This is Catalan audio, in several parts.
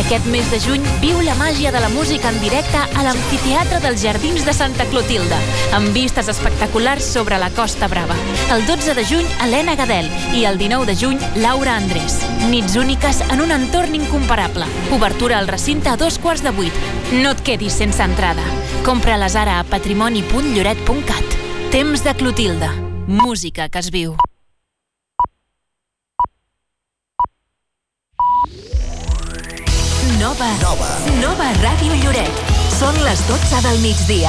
Aquest mes de juny viu la màgia de la música en directe a l'Amfiteatre dels Jardins de Santa Clotilde, amb vistes espectaculars sobre la Costa Brava. El 12 de juny, Helena Gadel, i el 19 de juny, Laura Andrés. Nits úniques en un entorn incomparable. Obertura al recinte a 7:15. No et quedis sense entrada. Compra-les ara a patrimoni.lloret.cat. Temps de Clotilde. Música que es viu. Nova Ràdio Lloret. Són les 12 del migdia.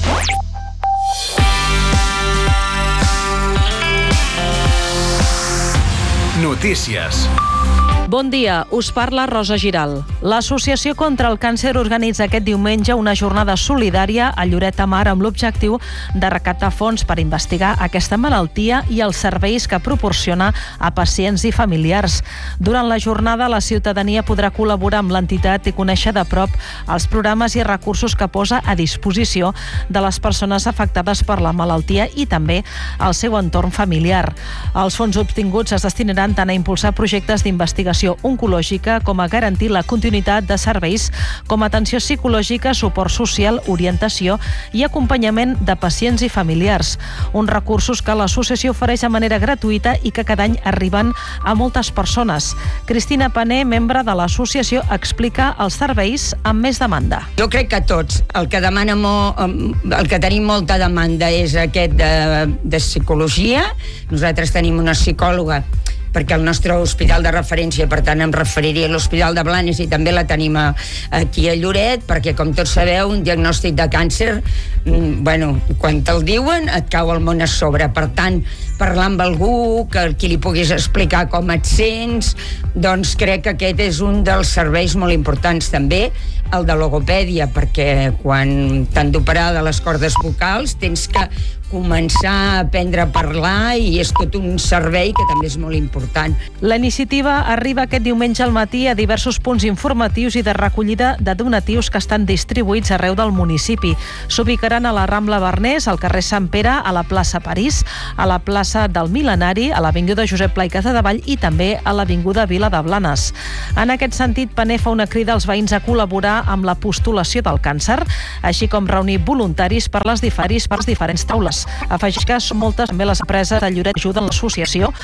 Notícies. Bon dia, us parla Rosa Giral. L'Associació contra el Càncer organitza aquest diumenge una jornada solidària a Lloret de Mar amb l'objectiu de recaptar fons per investigar aquesta malaltia i els serveis que proporciona a pacients i familiars. Durant la jornada, la ciutadania podrà col·laborar amb l'entitat i conèixer de prop els programes i recursos que posa a disposició de les persones afectades per la malaltia i també al seu entorn familiar. Els fons obtinguts es destinaran tant a impulsar projectes d'investigació oncològica com a garantir la continuïtat de serveis com atenció psicològica, suport social, orientació i acompanyament de pacients i familiars. Uns recursos que l'associació ofereix de manera gratuïta i que cada any arriben a moltes persones. Cristina Pané, membre de l'associació, explica els serveis amb més demanda. Jo crec que tots. El que demana el que tenim molta demanda és aquest de psicologia. Nosaltres tenim una psicòloga perquè el nostre hospital de referència, per tant em referiria a l'Hospital de Blanes i també la tenim aquí a Lloret, perquè com tots sabeu, un diagnòstic de càncer, quan te'l diuen et cau el món a sobre. Per tant, parlar amb algú qui li puguis explicar com et sents, doncs crec que aquest és un dels serveis molt importants. També el de logopèdia, perquè quan t'han d'operar de les cordes vocals tens que començar a aprendre a parlar i és tot un servei que també és molt important. La iniciativa arriba aquest diumenge al matí a diversos punts informatius i de recollida de donatius que estan distribuïts arreu del municipi. S'ubicaran a la Rambla Barnés, al carrer Sant Pere, a la plaça París, a la plaça del Mil·lenari, a l'avinguda Josep Pla i Casadevall i també a l'avinguda Vila de Blanes. En aquest sentit, Pané fa una crida als veïns a col·laborar amb la postulació del càncer, així com reunir voluntaris per les diferents taules. Afegeix que són moltes també les empreses de Lloret ajuden l'associació